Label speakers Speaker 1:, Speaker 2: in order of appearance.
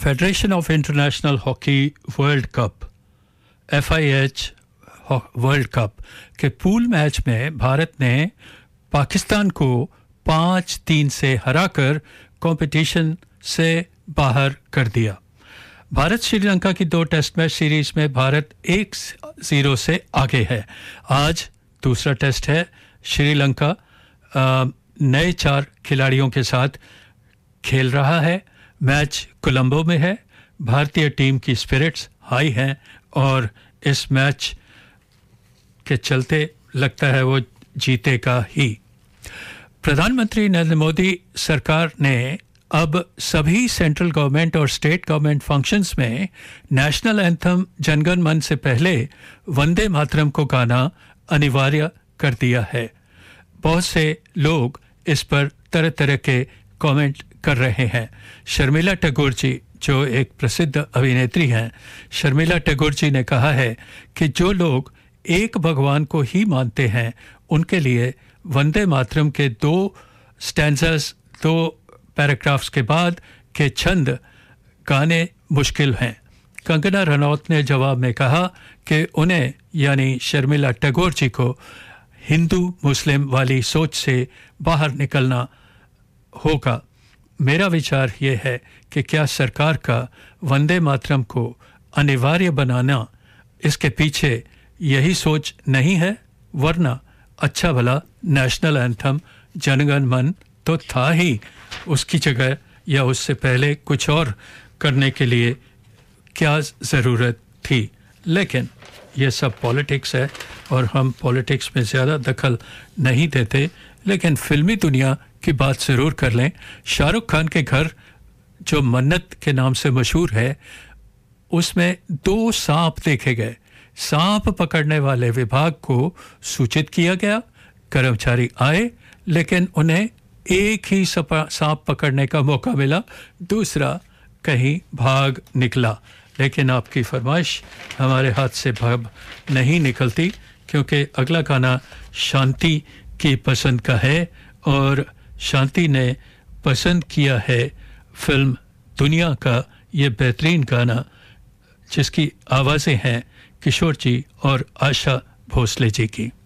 Speaker 1: Federation of international hockey world cup FIH world cup के pool match में भारत ने पाकिस्तान को 5-3 से हराकर कंपटीशन से बाहर कर दिया। भारत श्रीलंका की 2 टेस्ट मैच सीरीज में भारत 1-0 से आगे है। आज दूसरा टेस्ट है। श्रीलंका नए 4 खिलाड़ियों के साथ खेल रहा है। मैच कोलंबो में है। भारतीय टीम की स्पिरिट्स हाई हैं और इस मैच के चलते लगता है वो जीतेगा ही। प्रधानमंत्री नरेंद्र मोदी सरकार ने अब सभी सेंट्रल गवर्नमेंट और स्टेट गवर्नमेंट फंक्शंस में नेशनल एंथम जनगण मन से पहले वंदे मातरम को गाना अनिवार्य कर दिया है। बहुत से लोग इस पर तरह तरह के कमेंट कर रहे हैं। शर्मिला टैगोर जी जो एक प्रसिद्ध अभिनेत्री हैं, शर्मिला टैगोर जी ने कहा है कि जो लोग एक भगवान को ही मानते हैं उनके लिए वंदे मातरम के 2 स्टैंजास 2 पैराग्राफ्स के बाद के छंद गाने मुश्किल हैं। कंगना रनौत ने जवाब में कहा कि उन्हें यानी शर्मिला टैगोर जी को हिंदू मुस्लिम वाली सोच से बाहर निकलना होगा। मेरा विचार ये है कि क्या सरकार का वंदे मातरम को अनिवार्य बनाना इसके पीछे यही सोच नहीं है, वरना अच्छा भला नेशनल एंथम जनगण मन तो था ही। उसकी जगह या उससे पहले कुछ और करने के लिए क्या ज़रूरत थी। लेकिन ये सब पॉलिटिक्स है और हम पॉलिटिक्स में ज़्यादा दखल नहीं देते। लेकिन फिल्मी दुनिया की बात ज़रूर कर लें। शाहरुख खान के घर जो मन्नत के नाम से मशहूर है, उसमें 2 सांप देखे गए। सांप पकड़ने वाले विभाग को सूचित किया गया, कर्मचारी आए, लेकिन उन्हें एक ही सांप पकड़ने का मौका मिला, दूसरा कहीं भाग निकला। लेकिन आपकी फरमाइश हमारे हाथ से भाग नहीं निकलती, क्योंकि अगला गाना शांति की पसंद का है और शांति ने पसंद किया है फिल्म दुनिया का ये बेहतरीन गाना, जिसकी आवाज़ें हैं किशोर जी और आशा भोसले जी की।